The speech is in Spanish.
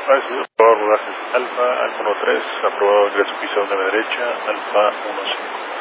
Gracias. Aprobado rodajes alfa, alfa 13, aprobado ingreso pista 9 derecha, alfa 15.